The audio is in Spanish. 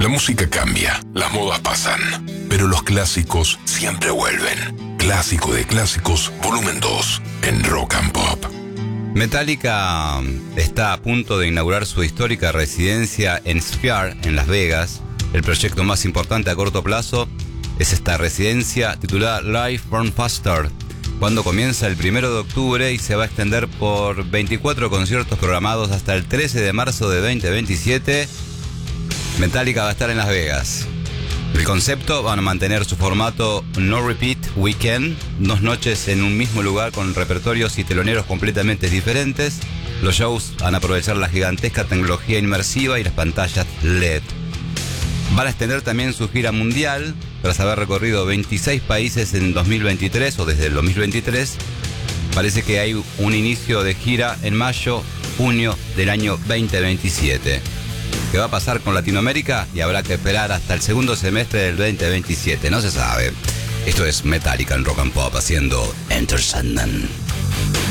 La música cambia, las modas pasan, pero los clásicos siempre vuelven. Clásico de clásicos, volumen 2, en Rock and Pop. Metallica está a punto de inaugurar su histórica residencia en Sphere, en Las Vegas. El proyecto más importante a corto plazo es esta residencia titulada Live from Faster, cuando comienza el 1 de octubre y se va a extender por 24 conciertos programados hasta el 13 de marzo de 2027. Metallica va a estar en Las Vegas. El concepto: van a mantener su formato No Repeat Weekend, 2 noches en un mismo lugar con repertorios y teloneros completamente diferentes. Los shows van a aprovechar la gigantesca tecnología inmersiva y las pantallas LED. Van a extender también su gira mundial, tras haber recorrido 26 países en 2023 o desde el 2023. Parece que hay un inicio de gira en mayo, junio del año 2027. ¿Qué va a pasar con Latinoamérica? Y habrá que esperar hasta el segundo semestre del 2027, no se sabe. Esto es Metallica en Rock and Pop haciendo Enter Sandman.